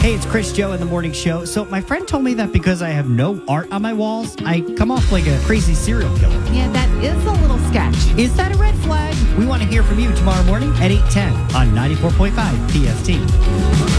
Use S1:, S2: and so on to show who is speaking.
S1: Hey, it's Chris Joe in the morning show. So my friend told me that because I have no art on my walls, I come off like a crazy serial killer.
S2: Yeah, that is a little sketch.
S1: Is that a red flag? We want to hear from you tomorrow morning at 8:10 on 94.5 PST.